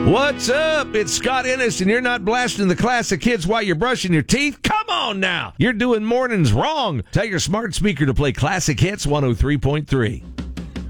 What's up? It's Scott Ennis, and you're not blasting the classic hits while you're brushing your teeth? Come on now! You're doing mornings wrong. Tell your smart speaker to play Classic Hits 103.3.